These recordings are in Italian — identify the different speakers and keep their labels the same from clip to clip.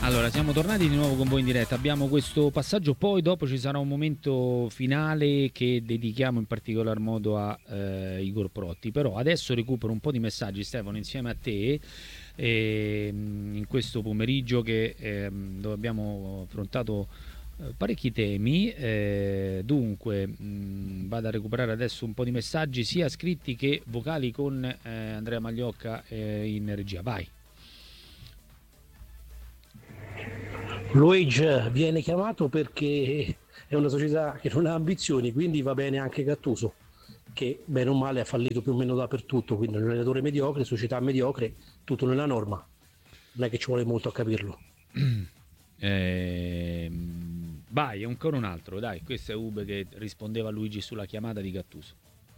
Speaker 1: Allora, siamo tornati di nuovo con voi in diretta. Abbiamo questo passaggio, poi dopo ci sarà un momento finale che dedichiamo in particolar modo a Igor Protti. Però adesso recupero un po' di messaggi, Stefano, insieme a te, in questo pomeriggio dove abbiamo affrontato parecchi temi. Dunque, vado a recuperare adesso un po' di messaggi, sia scritti che vocali, con Andrea Magliocca in regia. Vai.
Speaker 2: Luigi viene chiamato perché è una società che non ha ambizioni, quindi va bene anche Gattuso, che bene o male ha fallito più o meno dappertutto, quindi un allenatore mediocre, società mediocre, tutto nella norma. Non è che ci vuole molto a capirlo.
Speaker 1: Vai, ancora un altro, dai, questo è Ube che rispondeva a Luigi sulla chiamata di Gattuso.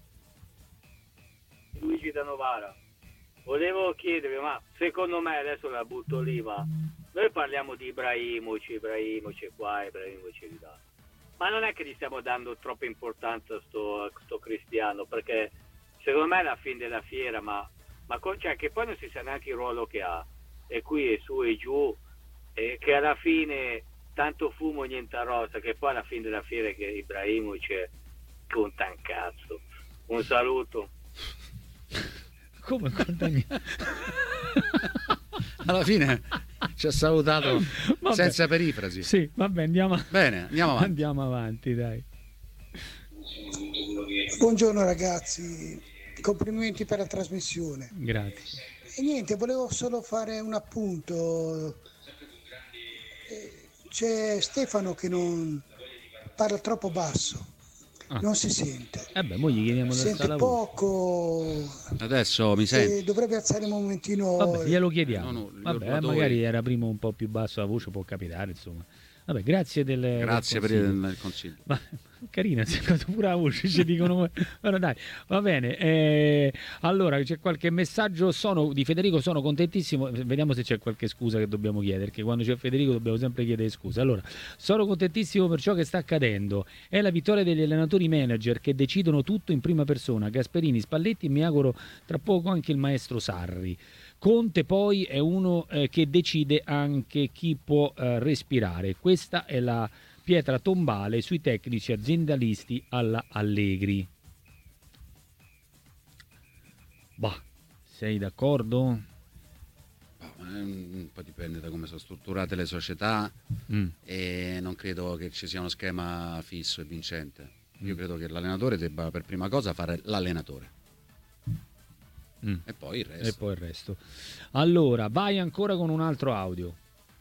Speaker 3: Luigi da Novara, volevo chiedere, ma secondo me, adesso la butto lì, ma noi parliamo di Ibrahimovic qua, Ibrahimovic là, ma non è che gli stiamo dando troppa importanza a sto Cristiano, perché secondo me è la fine della fiera, cioè che poi non si sa neanche il ruolo che ha, e qui è su e giù, e che alla fine tanto fumo niente rosa, che poi alla fine della fiera che Ibrahimovic conta un cazzo. Un saluto.
Speaker 1: Come
Speaker 4: alla fine ci ha salutato. Vabbè, senza perifrasi.
Speaker 1: Sì, vabbè, andiamo
Speaker 4: avanti.
Speaker 1: Andiamo avanti, dai.
Speaker 5: Buongiorno ragazzi, complimenti per la trasmissione.
Speaker 1: Grazie.
Speaker 5: E niente, volevo solo fare un appunto. C'è Stefano che non parla troppo basso. Non si sente.
Speaker 1: Mo gli chiediamo
Speaker 5: sente poco.
Speaker 4: Adesso mi sente.
Speaker 5: Dovrebbe alzare un momentino.
Speaker 1: Vabbè, glielo chiediamo.
Speaker 4: No,
Speaker 1: vabbè, magari era prima un po' più basso la voce, può capitare, insomma. Vabbè, grazie per
Speaker 4: il consiglio.
Speaker 1: Ma carina, si è fatto pure la voce, ci dicono. Allora, dai, va bene. Allora, c'è qualche messaggio di Federico, sono contentissimo. Vediamo se c'è qualche scusa che dobbiamo chiedere, perché quando c'è Federico dobbiamo sempre chiedere scusa. Allora, sono contentissimo per ciò che sta accadendo. È la vittoria degli allenatori manager che decidono tutto in prima persona, Gasperini, Spalletti e mi auguro tra poco anche il maestro Sarri. Conte poi è uno che decide anche chi può respirare. Questa è la pietra tombale sui tecnici aziendalisti alla Allegri. Bah, sei d'accordo?
Speaker 4: Un po' dipende da come sono strutturate le società e non credo che ci sia uno schema fisso e vincente. Io credo che l'allenatore debba per prima cosa fare l'allenatore. E poi il resto.
Speaker 1: Allora, vai ancora con un altro audio.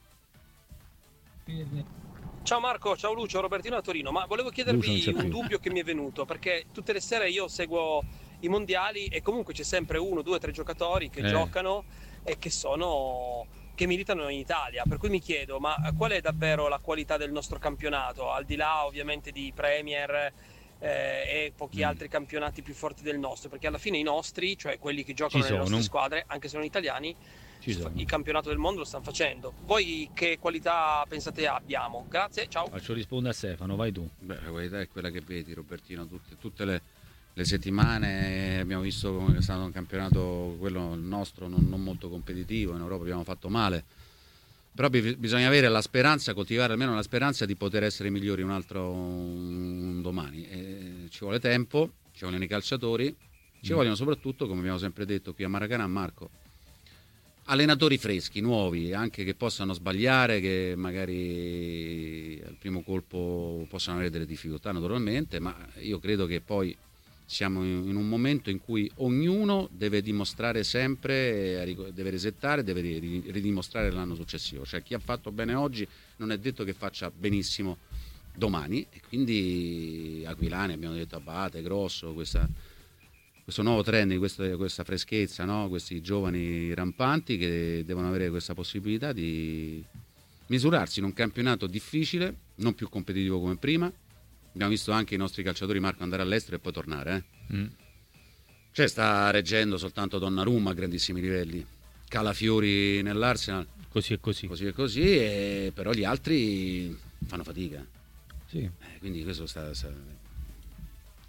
Speaker 6: Ciao Marco, ciao Lucio, Robertino a Torino. Ma volevo chiedervi un dubbio che mi è venuto, perché tutte le sere io seguo i mondiali e comunque c'è sempre 1, 2, 3 giocatori che giocano e che militano in Italia, per cui mi chiedo, ma qual è davvero la qualità del nostro campionato, al di là ovviamente di Premier e pochi altri campionati più forti del nostro, perché alla fine i nostri, cioè quelli che giocano nelle nostre squadre, anche se non italiani, il campionato del mondo lo stanno facendo. Voi che qualità pensate abbiamo? Grazie, ciao.
Speaker 1: Faccio rispondere a Stefano, vai tu.
Speaker 4: La qualità è quella che vedi, Robertino, tutte le settimane abbiamo visto come è stato un campionato, quello nostro, non molto competitivo. In Europa abbiamo fatto male, però bisogna avere la speranza, coltivare almeno la speranza di poter essere migliori un domani. Ci vuole tempo, ci vogliono i calciatori, ci vogliono soprattutto, come abbiamo sempre detto qui a Maracanã, Marco, allenatori freschi, nuovi, anche che possano sbagliare, che magari al primo colpo possano avere delle difficoltà naturalmente, ma io credo che poi siamo in un momento in cui ognuno deve dimostrare sempre, deve resettare, deve ridimostrare l'anno successivo. Cioè chi ha fatto bene oggi non è detto che faccia benissimo domani, e quindi Aquilani, abbiamo detto, Abate, Grosso, questo nuovo trend, questa freschezza, no? Questi giovani rampanti che devono avere questa possibilità di misurarsi in un campionato difficile, non più competitivo come prima. Abbiamo visto anche i nostri calciatori, Marco, andare all'estero e poi tornare. Cioè sta reggendo soltanto Donnarumma a grandissimi livelli, Calafiori nell'Arsenal,
Speaker 1: così e
Speaker 4: così, però gli altri fanno fatica.
Speaker 1: Sì.
Speaker 4: Quindi questo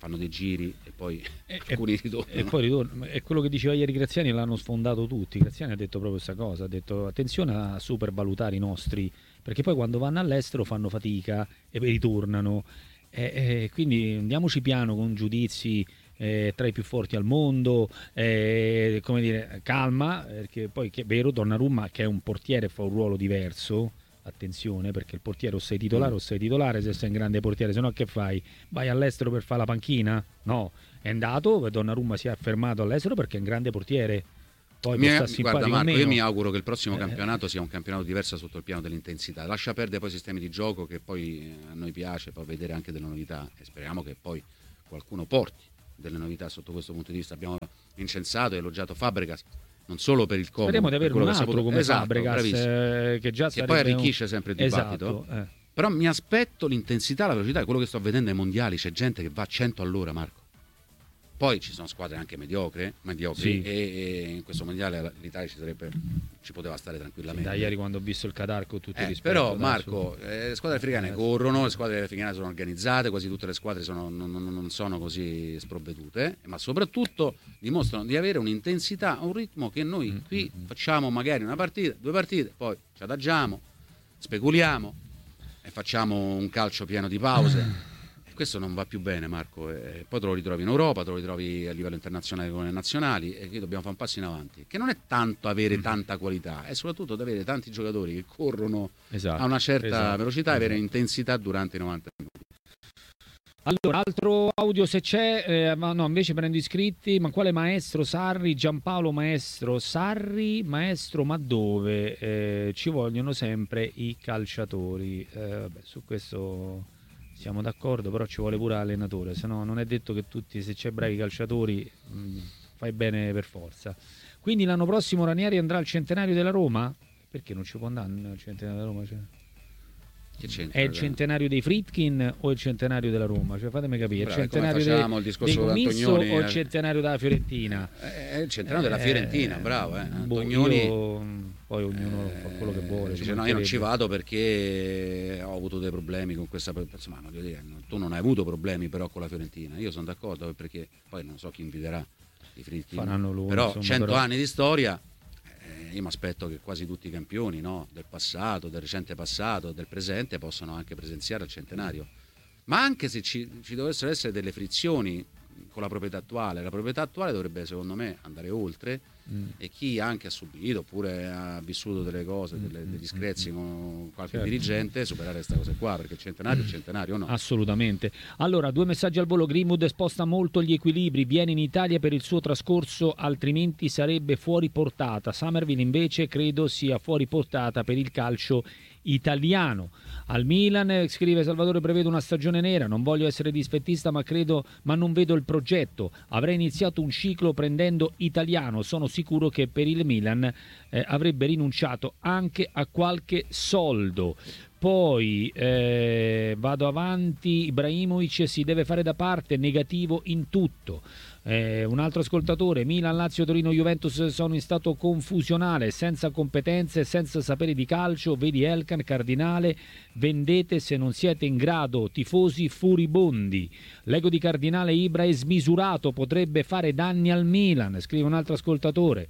Speaker 4: fanno dei giri e poi alcuni ritornano.
Speaker 1: E poi ritorno. E quello che diceva ieri Graziani l'hanno sfondato tutti. Graziani ha detto proprio questa cosa, ha detto attenzione a supervalutare i nostri, perché poi quando vanno all'estero fanno fatica e poi ritornano. Quindi andiamoci piano con giudizi tra i più forti al mondo, come dire, calma, perché poi è vero, Donnarumma che è un portiere fa un ruolo diverso. Attenzione, perché il portiere o sei titolare se sei un grande portiere, se no che fai? Vai all'estero per fare la panchina? No, è andato, Donnarumma si è affermato all'estero perché è un grande portiere. Poi
Speaker 4: guarda Marco, io mi auguro che il prossimo campionato sia un campionato diverso sotto il piano dell'intensità, lascia perdere poi i sistemi di gioco che poi a noi piace, poi vedere anche delle novità e speriamo che poi qualcuno porti delle novità sotto questo punto di vista. Abbiamo incensato e elogiato Fabregas non solo per il comodo,
Speaker 1: speriamo di avere un altro come Fabregas
Speaker 4: che poi arricchisce sempre il dibattito. Però mi aspetto l'intensità, la velocità, è quello che sto vedendo ai mondiali, c'è gente che va a 100 all'ora, Marco. Poi ci sono squadre anche mediocri sì. e in questo mondiale l'Italia ci poteva stare tranquillamente.
Speaker 1: Sì, da ieri quando ho visto il Qatar con tutto il rispetto.
Speaker 4: Però Marco, le squadre africane corrono, le squadre africane sono organizzate, quasi tutte le squadre non sono così sprovvedute, ma soprattutto dimostrano di avere un'intensità, un ritmo che noi qui facciamo magari una partita, 2 partite, poi ci adagiamo, speculiamo e facciamo un calcio pieno di pause. Questo non va più bene, Marco, e poi te lo ritrovi in Europa, te lo ritrovi a livello internazionale con le nazionali, e qui dobbiamo fare un passo in avanti, che non è tanto avere tanta qualità, è soprattutto ad avere tanti giocatori che corrono a una certa velocità e avere intensità durante i 90 minuti.
Speaker 1: Allora, altro audio se c'è, ma no, invece prendo iscritti. Ma quale maestro? Sarri, Giampaolo maestro, Sarri maestro, ma dove? Ci vogliono sempre i calciatori. Vabbè, su questo siamo d'accordo, però ci vuole pure l'allenatore, se no non è detto che tutti, se c'è bravi calciatori, fai bene per forza. Quindi l'anno prossimo Ranieri andrà al centenario della Roma? Perché non ci può andare al centenario della Roma? Cioè, è il centenario dei Friedkin o il centenario della Roma? Cioè, fatemi capire, il centenario dei Comisso o il centenario della Fiorentina?
Speaker 4: È il centenario della Fiorentina, bravo. Antonioni...
Speaker 1: Poi ognuno fa quello che vuole.
Speaker 4: Dice, no, io non ci vado perché ho avuto dei problemi con questa persona. Voglio dire, tu non hai avuto problemi però con la Fiorentina. Io sono d'accordo, perché poi non so chi inviterà i Friedkin.
Speaker 1: Faranno loro,
Speaker 4: però
Speaker 1: insomma,
Speaker 4: 100 anni di storia, io mi aspetto che quasi tutti i campioni, no, del passato, del recente passato, del presente, possano anche presenziare al centenario. Ma anche se ci dovessero essere delle frizioni con la proprietà attuale dovrebbe, secondo me, andare oltre, e chi anche ha subito oppure ha vissuto delle cose, delle discrezie con qualche dirigente, superare queste cose qua, perché il centenario no.
Speaker 1: Assolutamente. Allora, 2 messaggi al volo. Greenwood sposta molto gli equilibri, viene in Italia per il suo trascorso, altrimenti sarebbe fuori portata. Somerville invece credo sia fuori portata per il calcio italiano. Al Milan, scrive Salvatore, prevede una stagione nera, non voglio essere disfattista ma non vedo il progetto, avrei iniziato un ciclo prendendo Italiano, sono sicuro che per il Milan avrebbe rinunciato anche a qualche soldo. Poi vado avanti, Ibrahimovic si deve fare da parte, negativo in tutto. Un altro ascoltatore, Milan, Lazio, Torino, Juventus sono in stato confusionale, senza competenze, senza sapere di calcio, vedi Elkan, Cardinale, vendete se non siete in grado, tifosi furibondi. L'ego di Cardinale Ibra è smisurato, potrebbe fare danni al Milan, scrive un altro ascoltatore.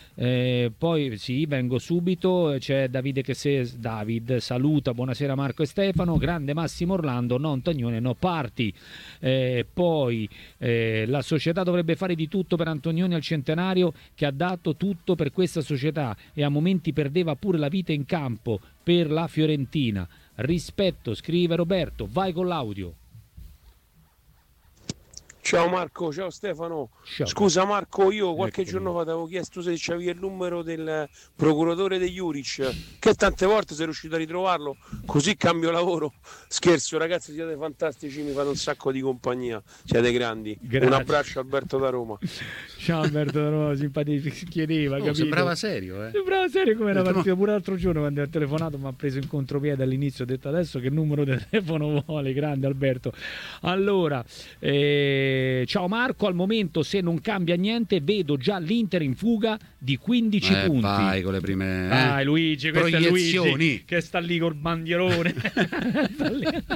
Speaker 1: Poi sì, vengo subito, c'è Davide David saluta, buonasera Marco e Stefano, grande Massimo Orlando, no Antonione, no party. Poi la società dovrebbe fare di tutto per Antonioni al centenario, che ha dato tutto per questa società e a momenti perdeva pure la vita in campo per la Fiorentina. Rispetto, scrive Roberto. Vai con l'audio.
Speaker 7: Ciao Marco, ciao Stefano.
Speaker 1: Ciao.
Speaker 7: Scusa Marco, io qualche giorno fa ti avevo chiesto se c'avevi il numero del procuratore di Juric, che tante volte sei riuscito a ritrovarlo, così cambio lavoro. Scherzo, ragazzi, siete fantastici, mi fate un sacco di compagnia, siete grandi.
Speaker 1: Grazie.
Speaker 7: Un abbraccio Alberto da Roma.
Speaker 1: Ciao Alberto da Roma, simpatico, chiedeva, capito?
Speaker 4: Sembrava serio,
Speaker 1: Sembrava serio come era partito. Pure l'altro giorno quando ha telefonato mi ha preso in contropiede all'inizio, ho detto adesso che numero di telefono vuole, grande Alberto. Allora, ciao Marco, al momento se non cambia niente vedo già l'Inter in fuga di 15 punti.
Speaker 4: Vai con le prime
Speaker 1: Luigi, questo
Speaker 4: proiezioni.
Speaker 1: è Luigi che sta lì col bandierone.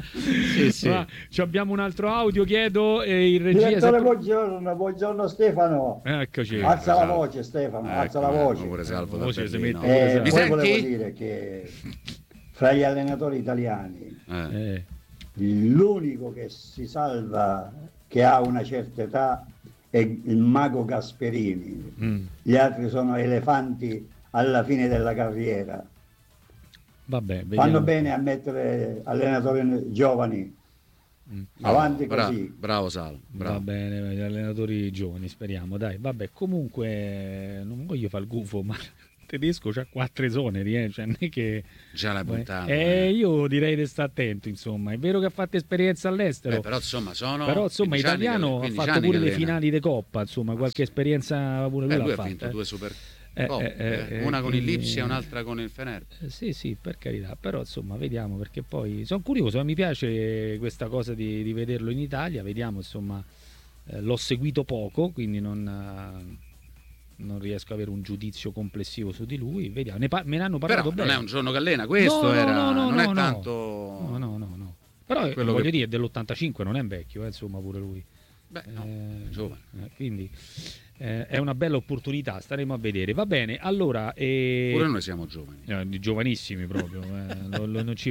Speaker 4: Sì.
Speaker 1: Abbiamo un altro audio, chiedo, in regia.
Speaker 8: Direttore, buongiorno Stefano.
Speaker 1: Eccoci.
Speaker 8: Alza la voce Stefano, alza la voce.
Speaker 4: Pure Salvo
Speaker 1: La voce si mette.
Speaker 8: Poi
Speaker 4: senti?
Speaker 8: volevo dire che fra gli allenatori italiani l'unico che si salva, che ha una certa età, è il mago Gasperini. Gli altri sono elefanti alla fine della carriera.
Speaker 1: Vabbè,
Speaker 8: fanno bene a mettere allenatori giovani avanti così.
Speaker 4: Bravo Sal, bravo.
Speaker 1: Va bene, gli allenatori giovani, speriamo, dai. Vabbè, comunque non voglio fare il gufo, ma il tedesco c'ha 4 esoneri, cioè non è che
Speaker 4: già l'hai buttato.
Speaker 1: Io direi di stare attento, insomma. È vero che ha fatto esperienza all'estero,
Speaker 4: però insomma
Speaker 1: italiano, ha fatto pure le finali di Coppa, insomma, qualche esperienza pure lui l'ha fatta.
Speaker 4: Ha vinto 2 super una con il Lipsia e un'altra con il Fener.
Speaker 1: Sì, per carità, però insomma vediamo, perché poi sono curioso, mi piace questa cosa di vederlo in Italia, vediamo, insomma, l'ho seguito poco, quindi non riesco ad avere un giudizio complessivo su di lui, vediamo, me ne hanno parlato
Speaker 4: però
Speaker 1: bene.
Speaker 4: Non è un giorno che allena, questo non è tanto.
Speaker 1: No. Però voglio dire, dell'85 non è un vecchio, insomma, pure lui.
Speaker 4: Giovane.
Speaker 1: Quindi è una bella opportunità, staremo a vedere. Va bene, allora
Speaker 4: pure noi siamo giovani,
Speaker 1: giovanissimi proprio,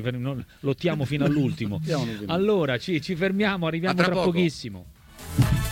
Speaker 1: lottiamo fino all'ultimo. Allora ci fermiamo, arriviamo tra pochissimo.